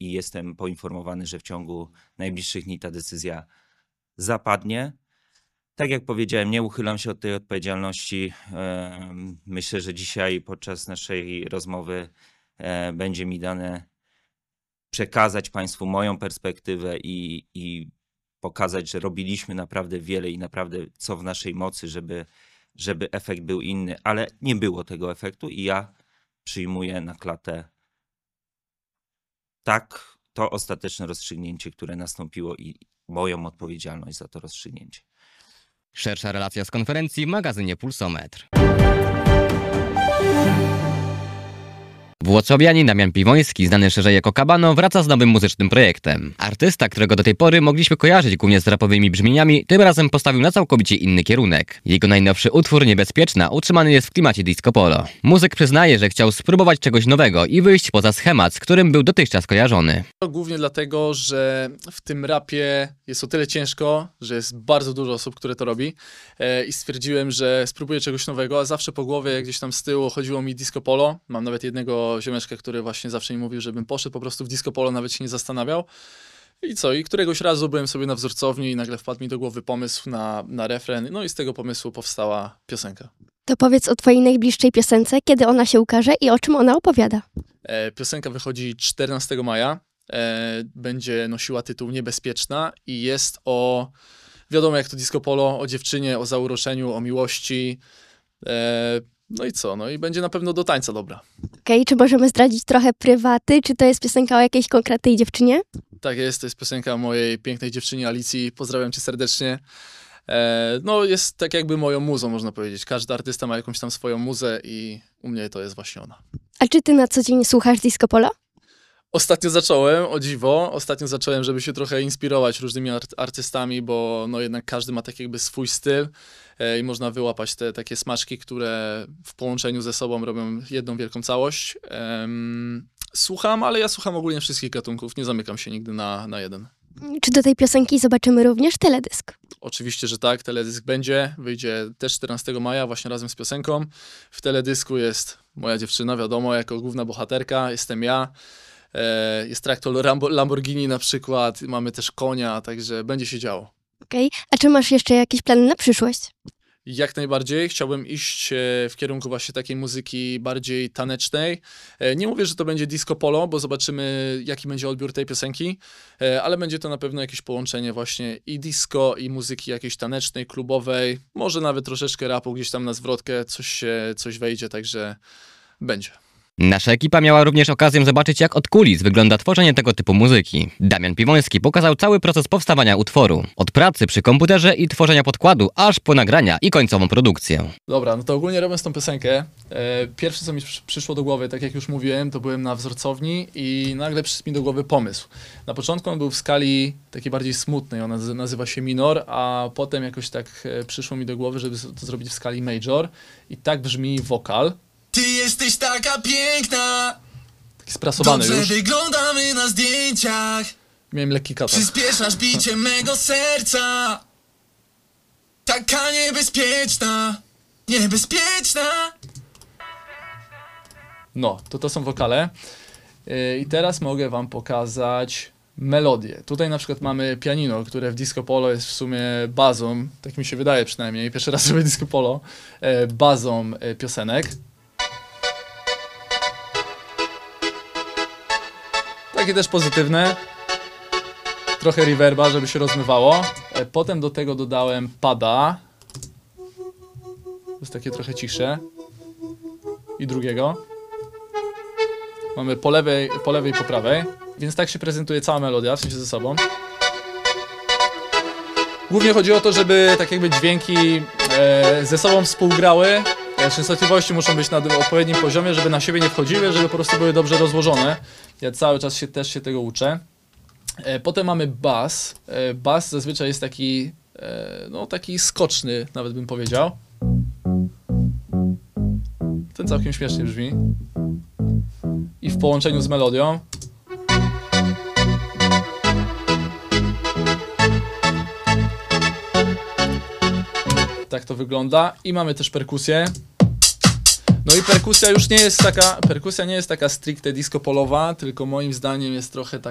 i jestem poinformowany, że w ciągu najbliższych dni ta decyzja zapadnie. Tak jak powiedziałem, nie uchylam się od tej odpowiedzialności. Myślę, że dzisiaj podczas naszej rozmowy będzie mi dane przekazać Państwu moją perspektywę i pokazać, że robiliśmy naprawdę wiele i naprawdę co w naszej mocy, żeby efekt był inny, ale nie było tego efektu i ja przyjmuję na klatę to ostateczne rozstrzygnięcie, które nastąpiło i moją odpowiedzialność za to rozstrzygnięcie. Szersza relacja z konferencji w magazynie Pulsometr. Włocławianin Damian Piwoński, znany szerzej jako Kabano, wraca z nowym muzycznym projektem. Artysta, którego do tej pory mogliśmy kojarzyć głównie z rapowymi brzmieniami, tym razem postawił na całkowicie inny kierunek. Jego najnowszy utwór Niebezpieczna utrzymany jest w klimacie disco polo. Muzyk przyznaje, że chciał spróbować czegoś nowego i wyjść poza schemat, z którym był dotychczas kojarzony. Głównie dlatego, że w tym rapie jest o tyle ciężko, że jest bardzo dużo osób, które to robi i stwierdziłem, że spróbuję czegoś nowego, a zawsze po głowie gdzieś tam z tyłu chodziło mi disco polo. Mam nawet jednego ziomeczka, który właśnie zawsze mi mówił, żebym poszedł po prostu w disco polo, nawet się nie zastanawiał. I co? I któregoś razu byłem sobie na wzorcowni i nagle wpadł mi do głowy pomysł na refren, no i z tego pomysłu powstała piosenka. To powiedz o twojej najbliższej piosence, kiedy ona się ukaże i o czym ona opowiada. Piosenka wychodzi 14 maja, będzie nosiła tytuł Niebezpieczna i jest o, wiadomo jak to disco polo, o dziewczynie, o zauroczeniu, o miłości. No i co? No i będzie na pewno do tańca dobra. Okej, czy możemy zdradzić trochę prywaty? Czy to jest piosenka o jakiejś konkretnej dziewczynie? Tak jest, to jest piosenka o mojej pięknej dziewczynie Alicji. Pozdrawiam cię serdecznie. No jest tak jakby moją muzą, można powiedzieć. Każdy artysta ma jakąś tam swoją muzę i u mnie to jest właśnie ona. A czy ty na co dzień słuchasz disco polo? Ostatnio zacząłem, o dziwo, żeby się trochę inspirować różnymi artystami, bo no jednak każdy ma tak jakby swój styl i można wyłapać te takie smaczki, które w połączeniu ze sobą robią jedną wielką całość. Słucham, ale ja słucham ogólnie wszystkich gatunków, nie zamykam się nigdy na jeden. Czy do tej piosenki zobaczymy również teledysk? Oczywiście, że tak, teledysk będzie, wyjdzie też 14 maja właśnie razem z piosenką. W teledysku jest moja dziewczyna, wiadomo, jako główna bohaterka, jestem ja. Jest traktor Lamborghini na przykład, mamy też konia, także będzie się działo. Okej, a czy masz jeszcze jakieś plany na przyszłość? Jak najbardziej. Chciałbym iść w kierunku właśnie takiej muzyki bardziej tanecznej. Nie mówię, że to będzie disco polo, bo zobaczymy, jaki będzie odbiór tej piosenki, ale będzie to na pewno jakieś połączenie właśnie i disco, i muzyki jakiejś tanecznej, klubowej, może nawet troszeczkę rapu gdzieś tam na zwrotkę, coś wejdzie, także będzie. Nasza ekipa miała również okazję zobaczyć, jak od kulis wygląda tworzenie tego typu muzyki. Damian Piwoński pokazał cały proces powstawania utworu. Od pracy przy komputerze i tworzenia podkładu, aż po nagrania i końcową produkcję. Dobra, no to ogólnie robiąc tą piosenkę, pierwsze co mi przyszło do głowy, tak jak już mówiłem, to byłem na wzorcowni i nagle przyszedł mi do głowy pomysł. Na początku on był w skali takiej bardziej smutnej, ona nazywa się minor, a potem jakoś tak przyszło mi do głowy, żeby to zrobić w skali major i tak brzmi wokal. Ty jesteś taka piękna, taki sprasowany dobrze już. wyglądamy na zdjęciach. Miałem lekki katar. Przyspieszasz bicie mego serca. Taka niebezpieczna, niebezpieczna. No, to są wokale. I teraz mogę wam pokazać melodię. Tutaj na przykład mamy pianino, które w disco polo jest w sumie bazą, tak mi się wydaje przynajmniej, pierwszy raz robię disco polo, bazą piosenek. Takie też pozytywne. Trochę reverba, żeby się rozmywało. Potem do tego dodałem pada. To jest takie trochę cichsze. I drugiego. Mamy po lewej i po prawej. Więc tak się prezentuje cała melodia, w sensie ze sobą. Głównie chodzi o to, żeby tak jakby dźwięki ze sobą współgrały. Częstotliwości muszą być na odpowiednim poziomie, żeby na siebie nie wchodziły, żeby po prostu były dobrze rozłożone. Ja cały czas też się tego uczę. Potem mamy bas. Bas zazwyczaj jest taki, no taki skoczny, nawet bym powiedział. Ten całkiem śmiesznie brzmi. I w połączeniu z melodią. Tak to wygląda. I mamy też perkusję. No i perkusja nie jest taka stricte disco polowa, tylko moim zdaniem jest trochę